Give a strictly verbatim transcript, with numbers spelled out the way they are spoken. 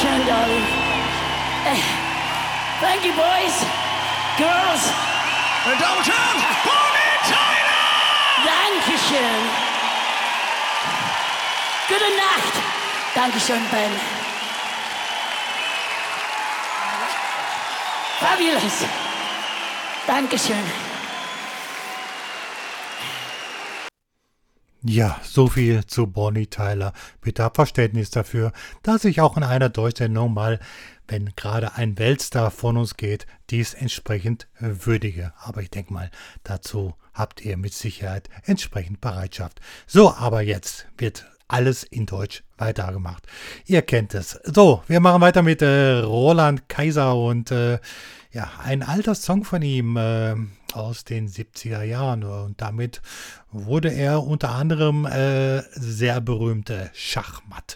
Dankeschön, darling. Uh, thank you, boys, girls. Meine Damen und Herren, Bonnie Tyler! Dankeschön. Gute Nacht. Dankeschön, Ben. Fabulous. Dankeschön. Ja, so viel zu Bonnie Tyler. Bitte habt Verständnis dafür, dass ich auch in einer Durchsendung mal, wenn gerade ein Weltstar von uns geht, dies entsprechend würdige. Aber ich denke mal, dazu habt ihr mit Sicherheit entsprechend Bereitschaft. So, aber jetzt wird alles in Deutsch weitergemacht. Ihr kennt es. So, wir machen weiter mit äh, Roland Kaiser und äh, ja, ein alter Song von ihm äh, aus den siebziger Jahren. Und damit wurde er unter anderem äh, sehr berühmte Schachmatt.